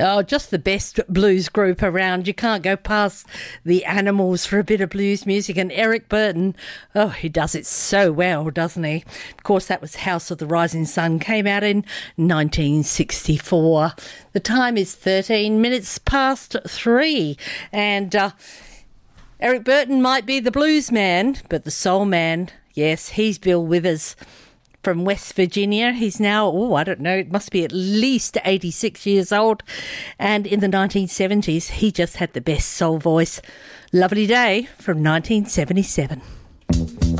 Oh, just the best blues group around. You can't go past the Animals for a bit of blues music. And Eric Burton, oh, he does it so well, doesn't he? Of course, that was House of the Rising Sun, came out in 1964. The time is 13 minutes past 3. And Eric Burton might be the blues man, but the soul man, yes, he's Bill Withers. From West Virginia. He's now, I don't know, it must be at least 86 years old. And in the 1970s, he just had the best soul voice. Lovely Day from 1977.